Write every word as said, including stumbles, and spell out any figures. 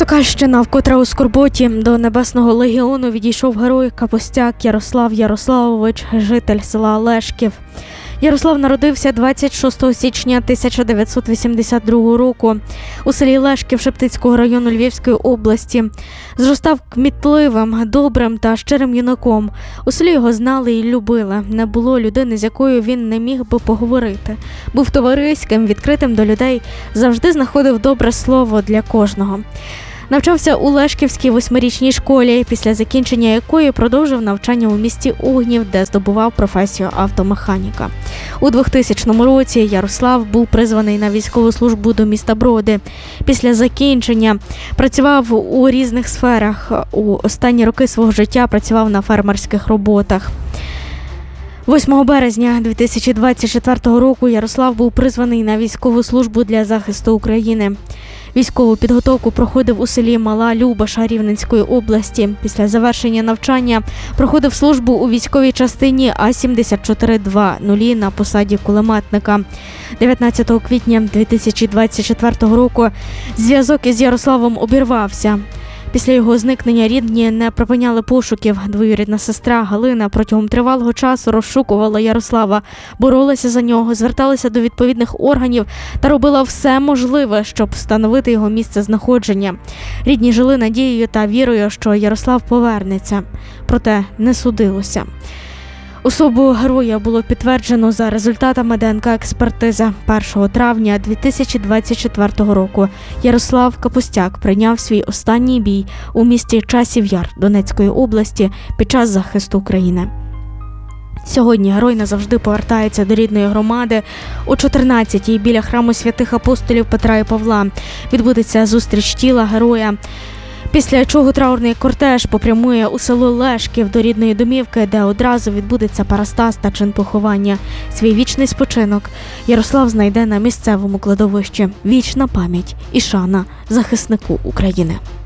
Сокальщина вкотре у скорботі. До Небесного легіону відійшов герой Капустяк Ярослав Ярославович, житель села Лешків. Ярослав народився двадцять шостого січня тисяча дев'ятсот вісімдесят другого року у селі Лешків Шептицького району Львівської області. Зростав кмітливим, добрим та щирим юнаком. У селі його знали і любили. Не було людини, з якою він не міг би поговорити. Був товариським, відкритим до людей, завжди знаходив добре слово для кожного. Навчався у Лешківській восьмирічній школі, після закінчення якої продовжив навчання у місті Угнів, де здобував професію автомеханіка. У двохтисячному році Ярослав був призваний на військову службу до міста Броди. Після закінчення працював у різних сферах. У останні роки свого життя працював на фермерських роботах. восьмого березня дві тисячі двадцять четвертого року Ярослав був призваний на військову службу для захисту України. Військову підготовку проходив у селі Мала Любаша Рівненської області. Після завершення навчання проходив службу у військовій частині А сімдесят чотири двадцять на посаді кулеметника. дев'ятнадцятого квітня дві тисячі двадцять четвертого року зв'язок із Ярославом обірвався. Після його зникнення рідні не припиняли пошуків. Двоюрідна сестра Галина протягом тривалого часу розшукувала Ярослава, боролася за нього, зверталася до відповідних органів та робила все можливе, щоб встановити його місце знаходження. Рідні жили надією та вірою, що Ярослав повернеться. Проте не судилося. Особу героя було підтверджено за результатами ДНК-експертизи. першого травня дві тисячі двадцять четвертого року Ярослав Капустяк прийняв свій останній бій у місті Часів Яр Донецької області під час захисту України. Сьогодні герой назавжди повертається до рідної громади. О чотирнадцятій біля храму святих апостолів Петра і Павла відбудеться зустріч тіла героя, після чого траурний кортеж попрямує у село Лешків до рідної домівки, де одразу відбудеться парастаз та чин поховання. Свій вічний спочинок Ярослав знайде на місцевому кладовищі. Вічна пам'ять і шана захиснику України.